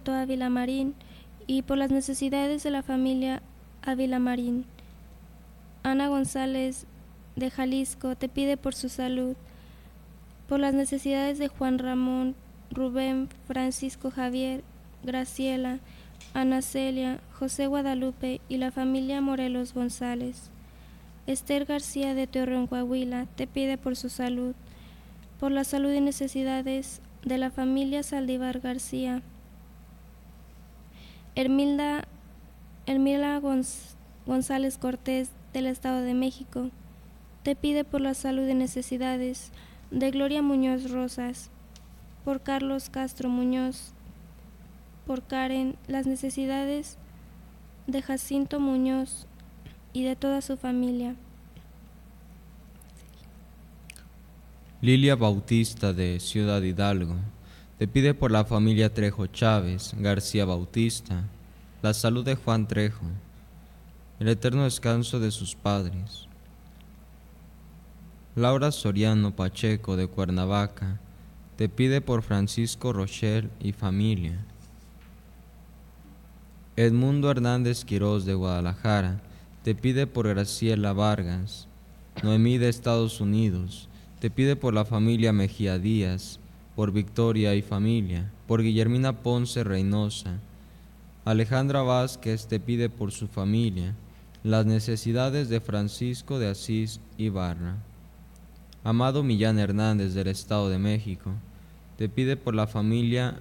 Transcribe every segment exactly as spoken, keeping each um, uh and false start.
Alberto Ávila Marín y por las necesidades de la familia Ávila Marín. Ana González de Jalisco te pide por su salud, por las necesidades de Juan Ramón, Rubén, Francisco Javier, Graciela, Ana Celia, José Guadalupe y la familia Morelos González. Esther García de Torreón, Coahuila, te pide por su salud, por la salud y necesidades de la familia Saldívar García. Hermilda, Hermila Gonz, González Cortés del Estado de México, te pide por la salud y necesidades de Gloria Muñoz Rosas, por Carlos Castro Muñoz, por Karen, las necesidades de Jacinto Muñoz y de toda su familia. Lilia Bautista de Ciudad Hidalgo te pide por la familia Trejo Chávez García Bautista, la salud de Juan Trejo, el eterno descanso de sus padres. Laura Soriano Pacheco de Cuernavaca te pide por Francisco Rochelle y familia. Edmundo Hernández Quirós de Guadalajara te pide por Graciela Vargas. Noemí de Estados Unidos te pide por la familia Mejía Díaz, por Victoria y familia, por Guillermina Ponce Reynosa. Alejandra Vázquez te pide por su familia, las necesidades de Francisco de Asís Ibarra. Amado Millán Hernández del Estado de México te pide por la familia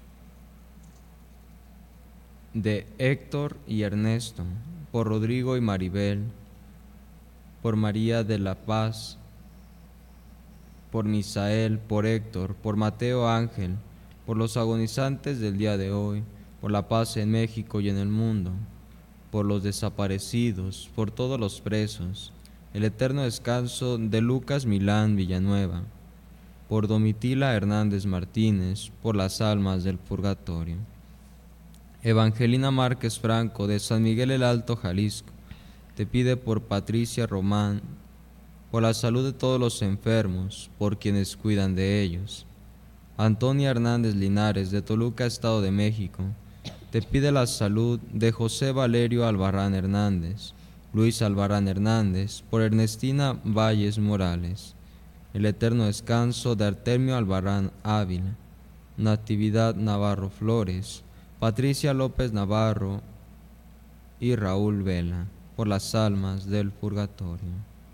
de Héctor y Ernesto, por Rodrigo y Maribel, por María de la Paz, por Misael, por Héctor, por Mateo Ángel, por los agonizantes del día de hoy, por la paz en México y en el mundo, por los desaparecidos, por todos los presos, el eterno descanso de Lucas Milán Villanueva, por Domitila Hernández Martínez, por las almas del purgatorio. Evangelina Márquez Franco de San Miguel el Alto, Jalisco, te pide por Patricia Román, por la salud de todos los enfermos, por quienes cuidan de ellos. Antonia Hernández Linares de Toluca, Estado de México, te pide la salud de José Valerio Albarrán Hernández, Luis Albarrán Hernández, por Ernestina Valles Morales, el eterno descanso de Artemio Albarrán Ávila, Natividad Navarro Flores, Patricia López Navarro y Raúl Vela, por las almas del purgatorio.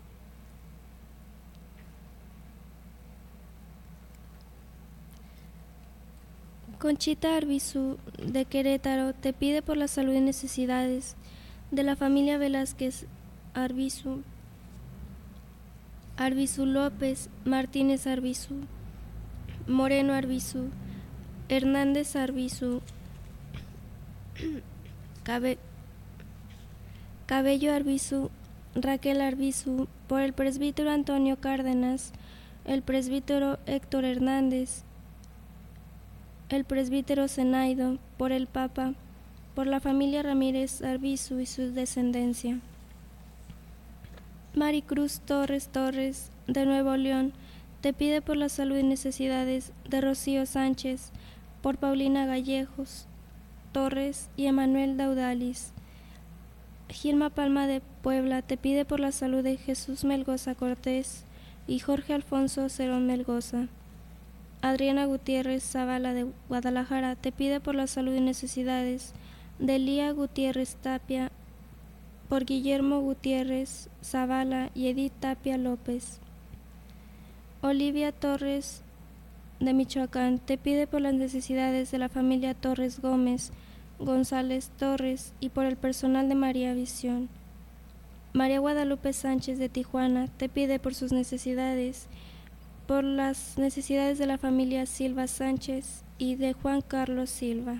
Conchita Arbizu de Querétaro te pide por la salud y necesidades de la familia Velázquez Arbizu, Arbizu López, Martínez Arbizu, Moreno Arbizu, Hernández Arbizu, Cabe, Cabello Arbizu, Raquel Arbizu, por el presbítero Antonio Cárdenas, el presbítero Héctor Hernández, el presbítero Zenaido, por el Papa, por la familia Ramírez Arbizu y su descendencia. Maricruz Torres Torres, de Nuevo León, te pide por la salud y necesidades de Rocío Sánchez, por Paulina Gallejos Torres y Emanuel Daudalis. Gilma Palma de Puebla te pide por la salud de Jesús Melgoza Cortés y Jorge Alfonso Cerón Melgoza. Adriana Gutiérrez Zavala de Guadalajara te pide por la salud y necesidades de Lía Gutiérrez Tapia, por Guillermo Gutiérrez Zavala y Edith Tapia López. Olivia Torres de Michoacán te pide por las necesidades de la familia Torres Gómez, González Torres y por el personal de María Visión. María Guadalupe Sánchez de Tijuana te pide por sus necesidades, por las necesidades de la familia Silva Sánchez y de Juan Carlos Silva.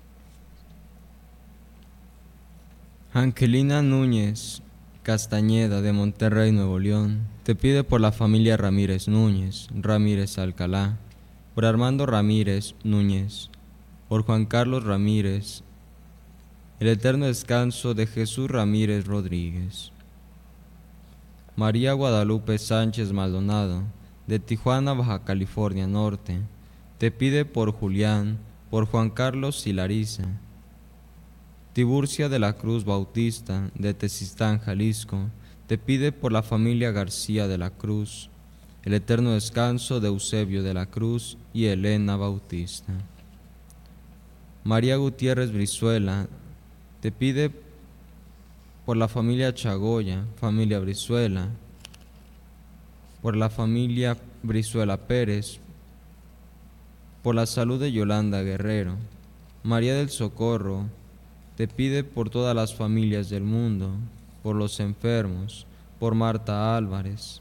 Angelina Núñez Castañeda de Monterrey, Nuevo León, te pide por la familia Ramírez Núñez, Ramírez Alcalá, por Armando Ramírez Núñez, por Juan Carlos Ramírez, el eterno descanso de Jesús Ramírez Rodríguez. María Guadalupe Sánchez Maldonado, de Tijuana, Baja California Norte, te pide por Julián, por Juan Carlos y Larisa. Tiburcia de la Cruz Bautista, de Tezistán, Jalisco, te pide por la familia García de la Cruz, el eterno descanso de Eusebio de la Cruz y Elena Bautista. María Gutiérrez Brizuela, te pide por la familia Chagoya, familia Brizuela, por la familia Brizuela Pérez, por la salud de Yolanda Guerrero. María del Socorro, te pide por todas las familias del mundo, por los enfermos, por Marta Álvarez,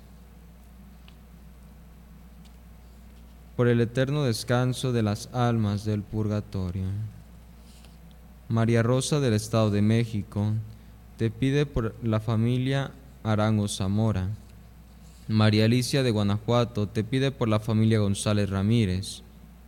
por el eterno descanso de las almas del purgatorio. María Rosa del Estado de México, te pide por la familia Arango Zamora. María Alicia de Guanajuato, te pide por la familia González Ramírez,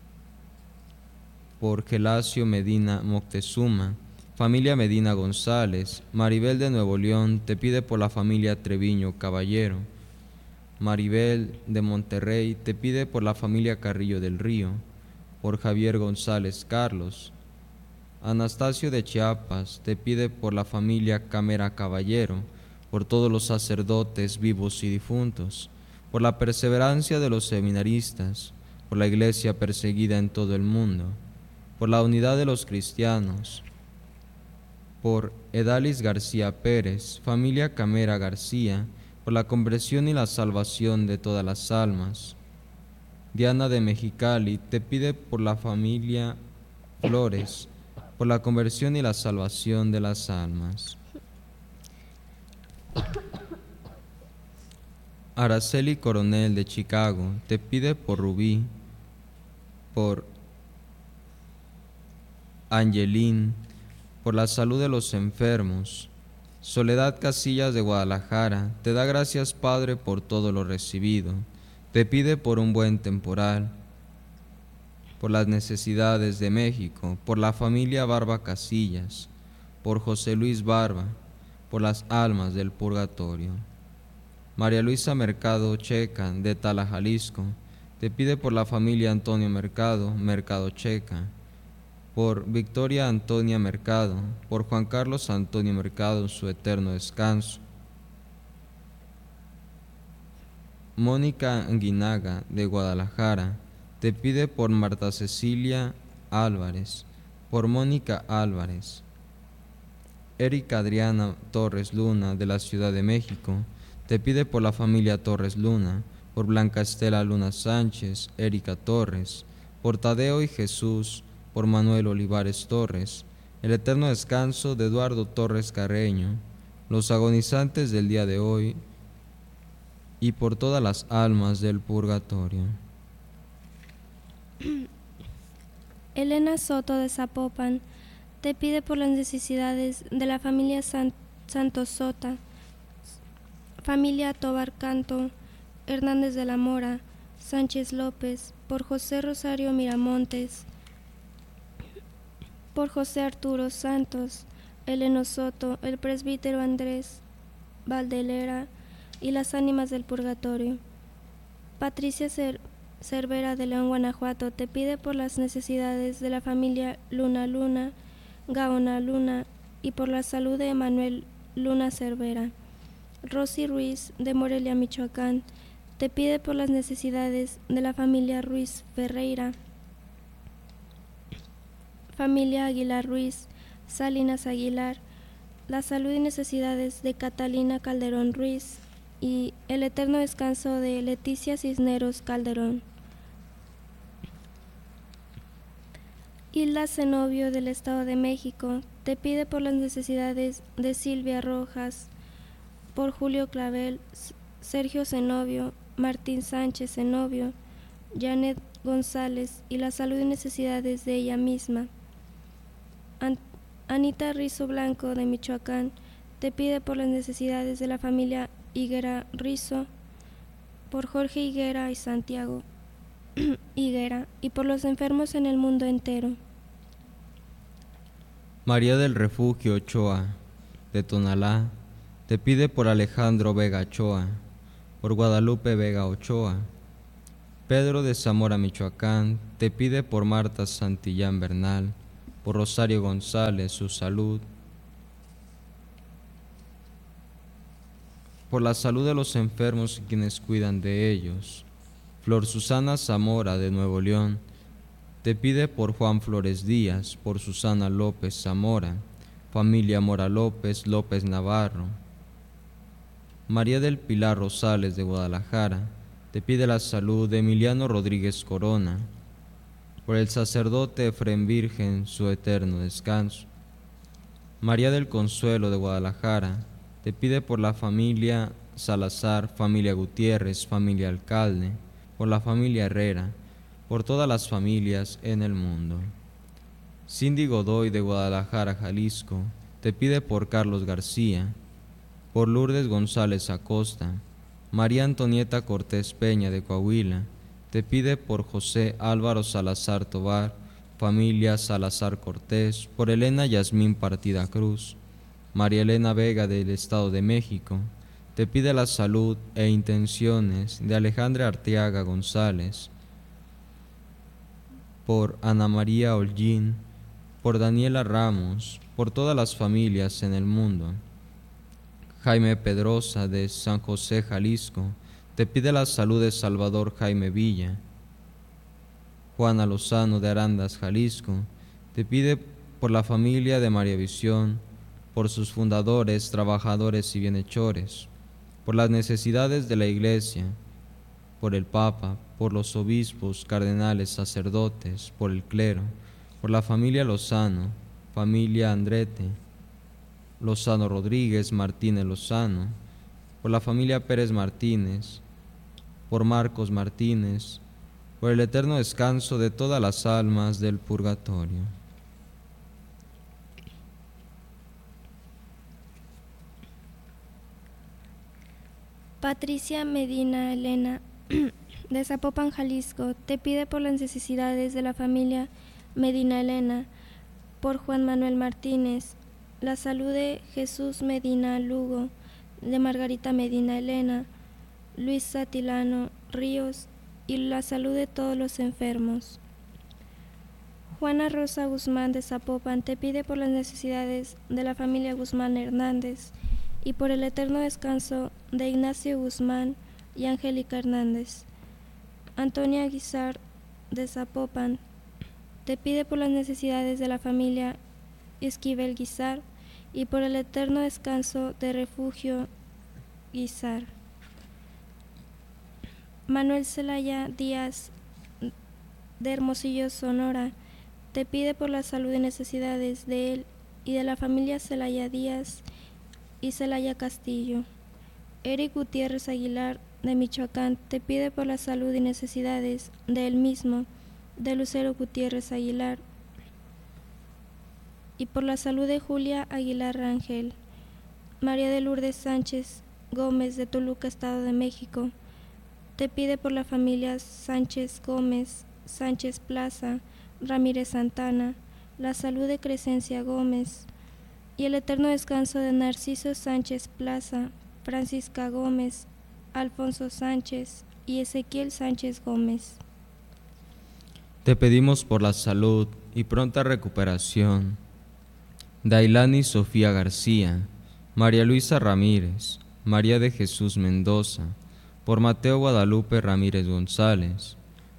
por Gelacio Medina Moctezuma, familia Medina González. Maribel de Nuevo León, te pide por la familia Treviño Caballero. Maribel de Monterrey, te pide por la familia Carrillo del Río, por Javier González Carlos. Anastasio de Chiapas, te pide por la familia Camera Caballero, por todos los sacerdotes vivos y difuntos, por la perseverancia de los seminaristas, por la iglesia perseguida en todo el mundo, por la unidad de los cristianos, por Edalis García Pérez, familia Camera García, por la conversión y la salvación de todas las almas. Diana de Mexicali, te pide por la familia Flores, por la conversión y la salvación de las almas. Araceli Coronel de Chicago, te pide por Rubí, por Angelín, por la salud de los enfermos. Soledad Casillas de Guadalajara, te da gracias, Padre, por todo lo recibido. Te pide por un buen temporal, por las necesidades de México, por la familia Barba Casillas, por José Luis Barba, por las almas del purgatorio. María Luisa Mercado Checa, de Tala, Jalisco, te pide por la familia Antonio Mercado, Mercado Checa, por Victoria Antonia Mercado, por Juan Carlos Antonio Mercado en su eterno descanso. Mónica Anguinaga, de Guadalajara, te pide por Marta Cecilia Álvarez, por Mónica Álvarez. Erika Adriana Torres Luna, de la Ciudad de México, te pide por la familia Torres Luna, por Blanca Estela Luna Sánchez, Erika Torres, por Tadeo y Jesús, por Manuel Olivares Torres, el eterno descanso de Eduardo Torres Carreño, los agonizantes del día de hoy y por todas las almas del purgatorio. Elena Soto de Zapopan, te pide por las necesidades de la familia San, Santos Sota, familia Tobar Canto, Hernández de la Mora, Sánchez López, por José Rosario Miramontes, por José Arturo Santos, Eleno Soto, el presbítero Andrés Valdelera y las ánimas del purgatorio. Patricia Cer Cervera de León, Guanajuato, te pide por las necesidades de la familia Luna Luna, Gaona Luna y por la salud de Emanuel Luna Cervera. Rosy Ruiz de Morelia, Michoacán, te pide por las necesidades de la familia Ruiz Ferreira, familia Aguilar Ruiz, Salinas Aguilar, la salud y necesidades de Catalina Calderón Ruiz y el eterno descanso de Leticia Cisneros Calderón. Hilda Zenobio del Estado de México, te pide por las necesidades de Silvia Rojas, por Julio Clavel, Sergio Zenobio, Martín Sánchez Zenobio, Janet González y la salud y necesidades de ella misma. An Anita Rizo Blanco de Michoacán, te pide por las necesidades de la familia Higuera Rizo, por Jorge Higuera y Santiago Higuera y por los enfermos en el mundo entero. María del Refugio Ochoa, de Tonalá, te pide por Alejandro Vega Ochoa, por Guadalupe Vega Ochoa, Pedro de Zamora, Michoacán, te pide por Marta Santillán Bernal, por Rosario González, su salud, por la salud de los enfermos y quienes cuidan de ellos. Flor Susana Zamora, de Nuevo León, te pide por Juan Flores Díaz, por Susana López Zamora, familia Mora López, López Navarro. María del Pilar Rosales, de Guadalajara, te pide la salud de Emiliano Rodríguez Corona, por el sacerdote Efrén Virgen, su eterno descanso. María del Consuelo, de Guadalajara, te pide por la familia Salazar, familia Gutiérrez, familia Alcalde, por la familia Herrera, por todas las familias en el mundo. Cindy Godoy, de Guadalajara, Jalisco, te pide por Carlos García, por Lourdes González Acosta. María Antonieta Cortés Peña, de Coahuila, te pide por José Álvaro Salazar Tobar, familia Salazar Cortés, por Elena Yasmín Partida Cruz. María Elena Vega, del Estado de México, te pide la salud e intenciones de Alejandra Arteaga González, por Ana María Holguín, por Daniela Ramos, por todas las familias en el mundo. Jaime Pedrosa, de San José, Jalisco, te pide la salud de Salvador Jaime Villa. Juana Lozano, de Arandas, Jalisco, te pide por la familia de María Visión, por sus fundadores, trabajadores y bienhechores, por las necesidades de la Iglesia, por el Papa, por los obispos, cardenales, sacerdotes, por el clero, por la familia Lozano, familia Andrete, Lozano Rodríguez, Martínez Lozano, por la familia Pérez Martínez, por Marcos Martínez, por el eterno descanso de todas las almas del purgatorio. Patricia Medina Elena, de Zapopan, Jalisco, te pide por las necesidades de la familia Medina Elena, por Juan Manuel Martínez, la salud de Jesús Medina Lugo, de Margarita Medina Elena, Luis Satilano Ríos y la salud de todos los enfermos. Juana Rosa Guzmán, de Zapopan, te pide por las necesidades de la familia Guzmán Hernández y por el eterno descanso de Ignacio Guzmán y Angélica Hernández. Antonia Guizar, de Zapopan, te pide por las necesidades de la familia Esquivel Guizar y por el eterno descanso de Refugio Guizar. Manuel Celaya Díaz, de Hermosillo, Sonora, te pide por la salud y necesidades de él y de la familia Celaya Díaz y Celaya Castillo. Eric Gutiérrez Aguilar, de Michoacán, te pide por la salud y necesidades de él mismo, de Lucero Gutiérrez Aguilar, y por la salud de Julia Aguilar Rangel. María de Lourdes Sánchez Gómez, de Toluca, Estado de México, te pide por la familia Sánchez Gómez, Sánchez Plaza, Ramírez Santana, la salud de Crescencia Gómez y el eterno descanso de Narciso Sánchez Plaza, Francisca Gómez, Alfonso Sánchez y Ezequiel Sánchez Gómez. Te pedimos por la salud y pronta recuperación de Ailani Sofía García, María Luisa Ramírez, María de Jesús Mendoza, por Mateo Guadalupe Ramírez González,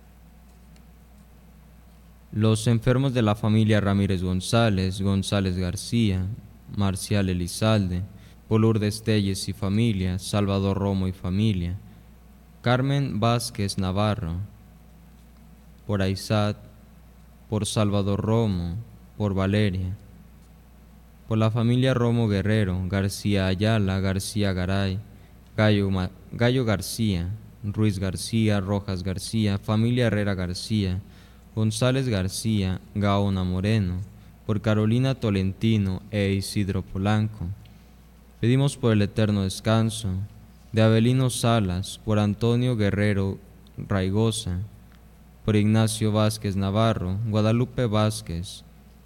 los enfermos de la familia Ramírez González, González García, Marcial Elizalde, por Lourdes Telles y familia, Salvador Romo y familia, Carmen Vázquez Navarro, por Aizat, por Salvador Romo, por Valeria, por la familia Romo Guerrero, García Ayala, García Garay, Gallo, Gallo García, Ruiz García, Rojas García, familia Herrera García, González García, Gaona Moreno, por Carolina Tolentino e Isidro Polanco. Pedimos por el eterno descanso de Abelino Salas, por Antonio Guerrero Raigosa, por Ignacio Vázquez Navarro, Guadalupe Vázquez,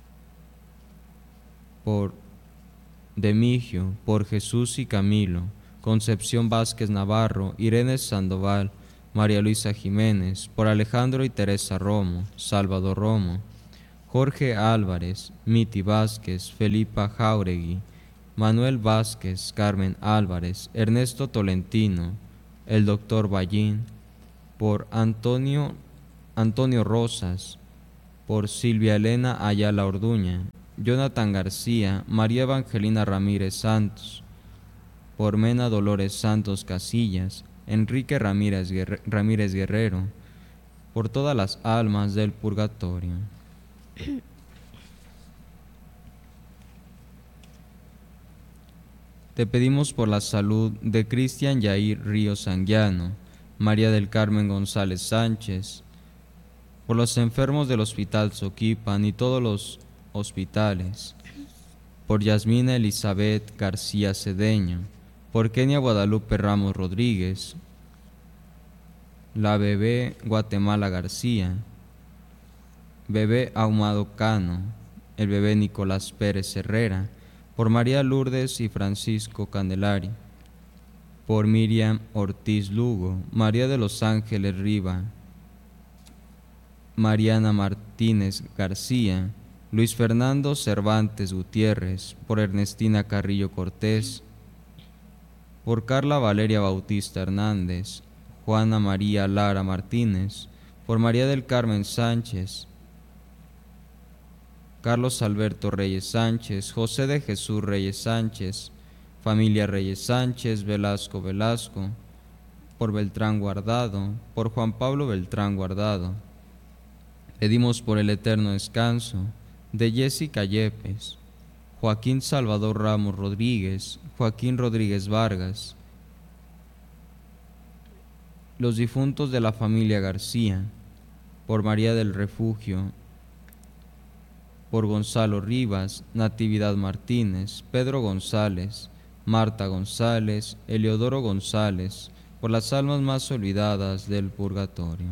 por Demigio, por Jesús y Camilo, Concepción Vázquez Navarro, Irene Sandoval, María Luisa Jiménez, por Alejandro y Teresa Romo, Salvador Romo, Jorge Álvarez, Miti Vázquez, Felipa Jauregui, Manuel Vázquez, Carmen Álvarez, Ernesto Tolentino, el doctor Ballín, por Antonio, Antonio Rosas, por Silvia Elena Ayala Orduña, Jonathan García, María Evangelina Ramírez Santos, por Mena Dolores Santos Casillas, Enrique Ramírez, Guerre- Ramírez Guerrero, por todas las almas del purgatorio. Te pedimos por la salud de Cristian Yair Ríos Anguiano, María del Carmen González Sánchez, por los enfermos del Hospital Soquipan y todos los hospitales, por Yasmina Elizabeth García Cedeño, por Kenia Guadalupe Ramos Rodríguez, la bebé Guatemala García, bebé Ahumado Cano, el bebé Nicolás Pérez Herrera, por María Lourdes y Francisco Candelario, por Miriam Ortiz Lugo, María de los Ángeles Riva, Mariana Martínez García, Luis Fernando Cervantes Gutiérrez, por Ernestina Carrillo Cortés, por Carla Valeria Bautista Hernández, Juana María Lara Martínez, por María del Carmen Sánchez, Carlos Alberto Reyes Sánchez, José de Jesús Reyes Sánchez, familia Reyes Sánchez, Velasco Velasco, por Beltrán Guardado, por Juan Pablo Beltrán Guardado. Pedimos por el eterno descanso de Jessica Yepes, Joaquín Salvador Ramos Rodríguez, Joaquín Rodríguez Vargas, los difuntos de la familia García, por María del Refugio, por Gonzalo Rivas, Natividad Martínez, Pedro González, Marta González, Eleodoro González, por las almas más olvidadas del purgatorio.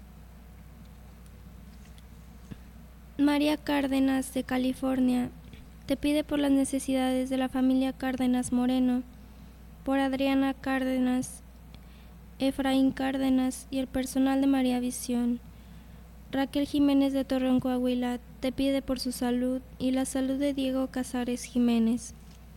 María Cárdenas de California te pide por las necesidades de la familia Cárdenas Moreno, por Adriana Cárdenas, Efraín Cárdenas y el personal de María Visión. Raquel Jiménez de Torreón, Coahuila, te pide por su salud y la salud de Diego Casares Jiménez.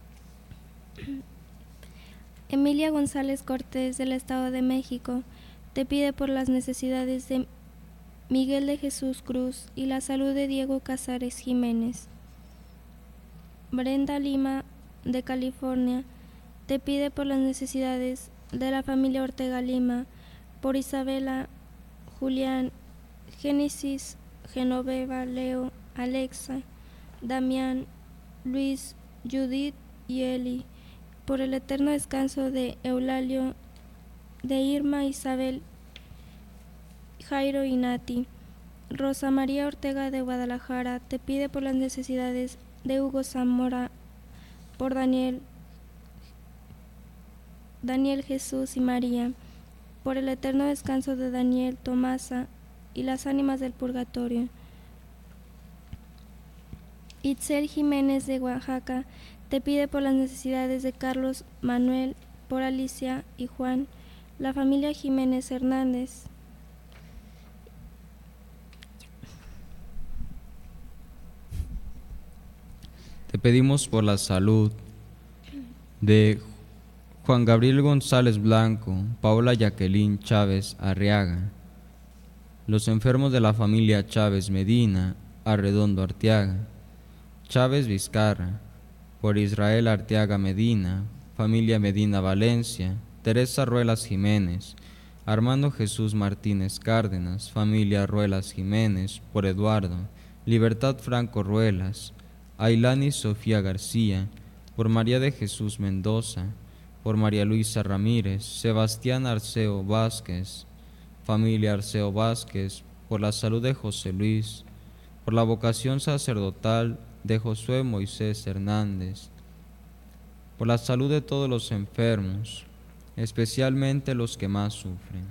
Emilia González Cortés del Estado de México te pide por las necesidades de Miguel de Jesús Cruz y la salud de Diego Casares Jiménez. Brenda Lima de California te pide por las necesidades de la familia Ortega Lima, por Isabela, Julián, Génesis, Genoveva, Leo, Alexa, Damián, Luis, Judith y Eli, por el eterno descanso de Eulalio, de Irma, Isabel, Jairo y Nati. Rosa María Ortega de Guadalajara te pide por las necesidades de Hugo Zamora, por Daniel, Daniel Jesús y María, por el eterno descanso de Daniel, Tomasa y las ánimas del purgatorio. Itzel Jiménez de Oaxaca te pide por las necesidades de Carlos Manuel, por Alicia y Juan, la familia Jiménez Hernández. Te pedimos por la salud de Juan Gabriel González Blanco, Paola Jacqueline Chávez Arriaga, los enfermos de la familia Chávez Medina, Arredondo Arteaga, Chávez Vizcarra, por Israel Arteaga Medina, familia Medina Valencia, Teresa Ruelas Jiménez, Armando Jesús Martínez Cárdenas, familia Ruelas Jiménez, por Eduardo, Libertad Franco Ruelas, Ailani Sofía García, por María de Jesús Mendoza, por María Luisa Ramírez, Sebastián Arceo Vázquez, familia Arceo Vázquez, por la salud de José Luis, por la vocación sacerdotal de Josué Moisés Hernández, por la salud de todos los enfermos, especialmente los que más sufren.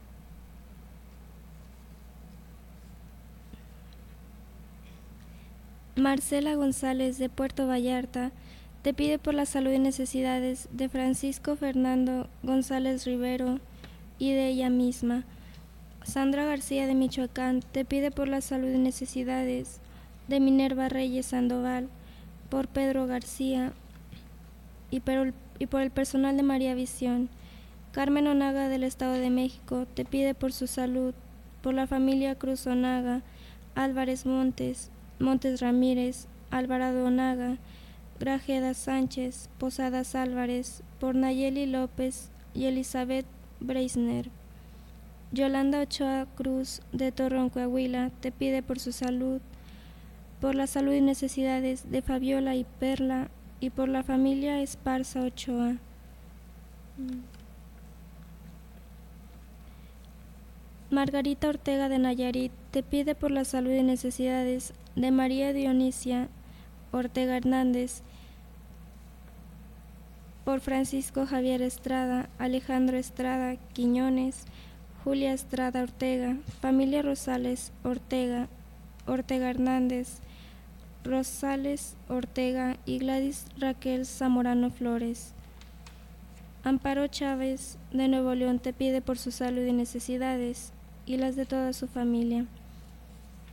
Marcela González de Puerto Vallarta te pide por la salud y necesidades de Francisco Fernando González Rivero, y de ella misma. Sandra García de Michoacán te pide por la salud y necesidades de Minerva Reyes Sandoval, por Pedro García y por, el, y por el personal de María Visión. Carmen Onaga del Estado de México te pide por su salud, por la familia Cruz Onaga, Álvarez Montes, Montes Ramírez, Alvarado Onaga, Grajeda Sánchez, Posadas Álvarez, por Nayeli López y Elizabeth Breisner. Yolanda Ochoa Cruz de Torreón, Coahuila, te pide por su salud, por la salud y necesidades de Fabiola y Perla y por la familia Esparza Ochoa. Margarita Ortega de Nayarit te pide por la salud y necesidades de María Dionisia Ortega Hernández, por Francisco Javier Estrada, Alejandro Estrada Quiñones, Julia Estrada Ortega, familia Rosales Ortega, Ortega Hernández, Rosales Ortega y Gladys Raquel Zamorano Flores. Amparo Chávez de Nuevo León te pide por su salud y necesidades y las de toda su familia.